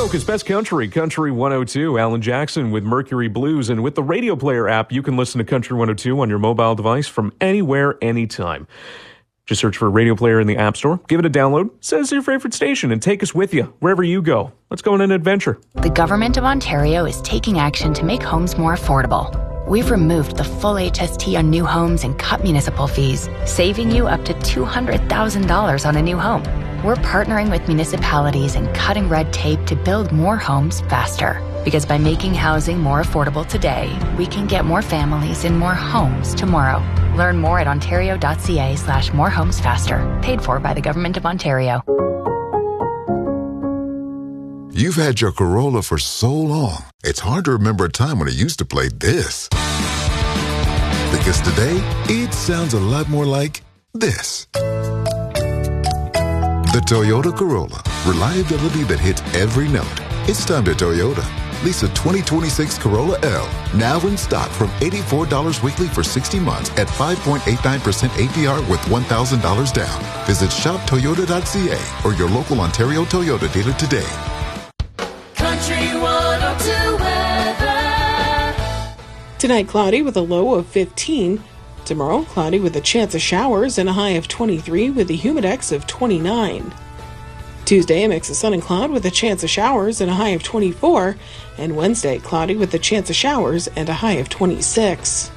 America's Best Country, Country 102. Alan Jackson with Mercury Blues. And with the Radio Player app, you can listen to Country 102 on your mobile device from anywhere, anytime. Just search for Radio Player in the App Store, give it a download, set us your favorite station, and take us with you wherever you go. Let's go on an adventure. The Government of Ontario is taking action to make homes more affordable. We've removed the full HST on new homes and cut municipal fees, saving you up to $200,000 on a new home. We're partnering with municipalities and cutting red tape to build more homes faster. Because by making housing more affordable today, we can get more families in more homes tomorrow. Learn more at ontario.ca/morehomesfaster. Paid for by the Government of Ontario. You've had your Corolla for so long, it's hard to remember a time when it used to play this. Because today, it sounds a lot more like this. The Toyota Corolla. Reliability that hits every note. It's time to Toyota. Lease a 2026 Corolla L. Now in stock from $84 weekly for 60 months at 5.89% APR with $1,000 down. Visit shoptoyota.ca or your local Ontario Toyota dealer today. Country 102 weather. Tonight, cloudy with a low of 15. Tomorrow, cloudy with a chance of showers and a high of 23 with a humidex of 29. Tuesday, a mix of sun and cloud with a chance of showers and a high of 24. And Wednesday, cloudy with a chance of showers and a high of 26.